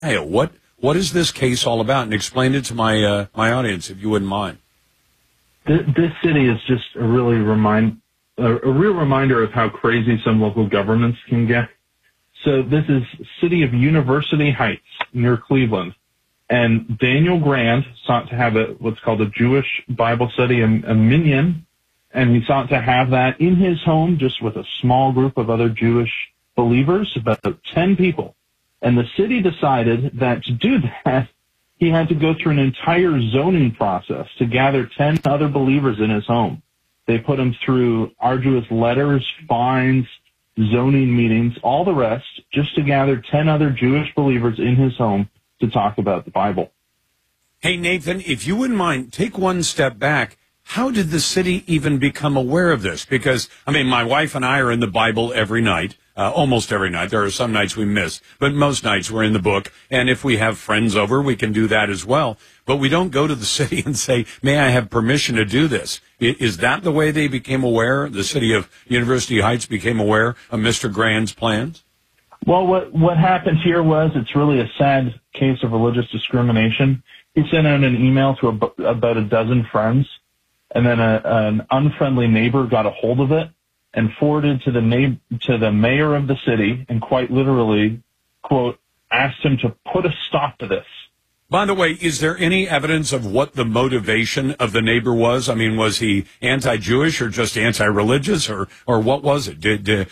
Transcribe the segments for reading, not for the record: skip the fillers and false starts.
What is this case all about? And explain it to my my audience, if you wouldn't mind. This city is just a real reminder of how crazy some local governments can get. So this is city of University Heights near Cleveland. And Daniel Grand sought to have what's called a Jewish Bible study, a minyan, and he sought to have that in his home just with a small group of other Jewish believers, about 10 people. And the city decided that to do that, he had to go through an entire zoning process to gather 10 other believers in his home. They put him through arduous letters, fines, zoning meetings, all the rest, just to gather 10 other Jewish believers in his home to talk about the Bible. Hey, Nathan, if you wouldn't mind, take one step back. How did the city even become aware of this? Because, I mean, my wife and I are in the Bible every night, almost every night. There are some nights we miss, but most nights we're in the book. And if we have friends over, we can do that as well. But we don't go to the city and say, may I have permission to do this? Is that the way they became aware? The city of University Heights became aware of Mr. Grand's plans? Well, what happened here was it's really a sad case of religious discrimination. He sent out an email to about a dozen friends, and then an unfriendly neighbor got a hold of it and forwarded to the mayor of the city, and quite literally, quote, asked him to put a stop to this. By the way, is there any evidence of what the motivation of the neighbor was? I mean, was he anti-Jewish or just anti-religious, or what was it?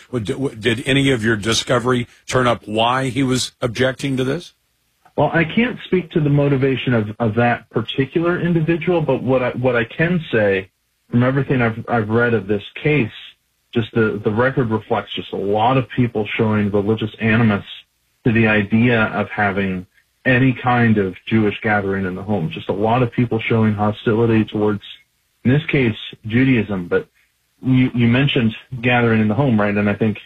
Did any of your discovery turn up why he was objecting to this? Well, I can't speak to the motivation of that particular individual, but what I can say from everything I've read of this case, just the record reflects just a lot of people showing religious animus to the idea of having any kind of Jewish gathering in the home. Just a lot of people showing hostility towards, in this case, Judaism. But you mentioned gathering in the home, right? And I think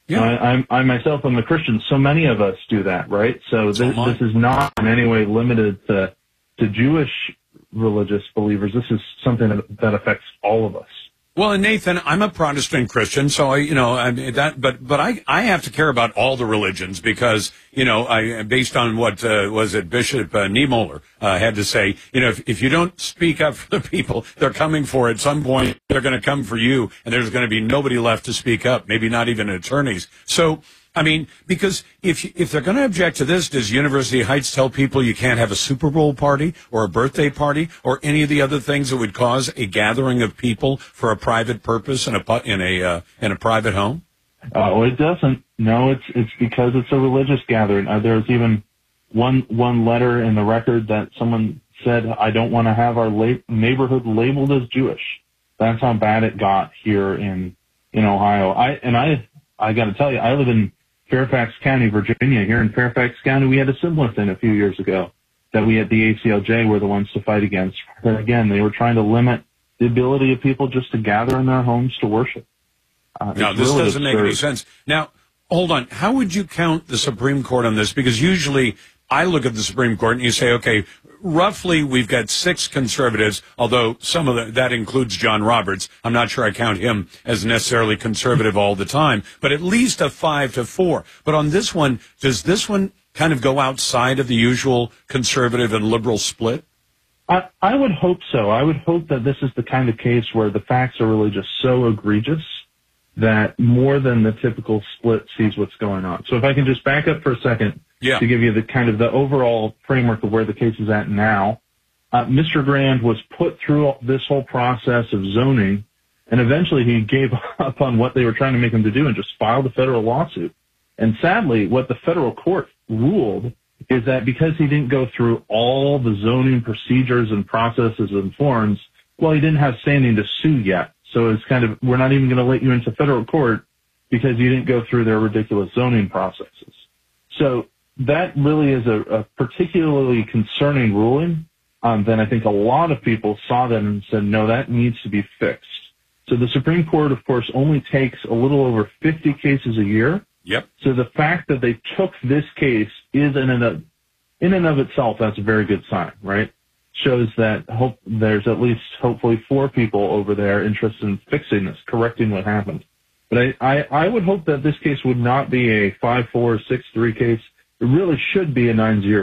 I myself am a Christian. So many of us do that, right? So this is not in any way limited to Jewish religious believers. This is something that affects all of us. Well, and Nathan, I'm a Protestant Christian, so but I have to care about all the religions because, based on what, Bishop Niemöller, had to say, if you don't speak up for the people they're coming for, at some point they're going to come for you, and there's going to be nobody left to speak up, maybe not even attorneys. So, I mean, because if they're going to object to this, does University Heights tell people you can't have a Super Bowl party or a birthday party or any of the other things that would cause a gathering of people for a private purpose in a private home? Oh, it doesn't. No, it's because it's a religious gathering. There's even one letter in the record that someone said, I don't want to have our neighborhood labeled as Jewish. That's how bad it got here in Ohio. I got to tell you, I live in Fairfax County, Virginia. Here in Fairfax County, we had a similar thing a few years ago that we at the ACLJ were the ones to fight against. But again, they were trying to limit the ability of people just to gather in their homes to worship. Now, this really doesn't make any sense. Now, hold on. How would you count the Supreme Court on this? Because usually I look at the Supreme Court and you say, okay, roughly we've got 6 conservatives, although some of that includes John Roberts. I'm not sure I count him as necessarily conservative all the time, but at least a 5-4. But on this one, does this one kind of go outside of the usual conservative and liberal split? I would hope so. I would hope that this is the kind of case where the facts are really just so egregious that more than the typical split sees what's going on. So if I can just back up for a second to give you the overall framework of where the case is at now. Mr. Grand was put through this whole process of zoning, and eventually he gave up on what they were trying to make him to do and just filed a federal lawsuit. And sadly, what the federal court ruled is that because he didn't go through all the zoning procedures and processes and forms, well, he didn't have standing to sue yet. So it's kind of, we're not even going to let you into federal court because you didn't go through their ridiculous zoning processes. So that really is a particularly concerning ruling. Then I think a lot of people saw that and said, no, that needs to be fixed. So the Supreme Court, of course, only takes a little over 50 cases a year. Yep. So the fact that they took this case is in and of itself, that's a very good sign, right? Shows that there's at least hopefully 4 people over there interested in fixing this, correcting what happened. But I would hope that this case would not be a 5-4, 6-3 case. really should be a 9-0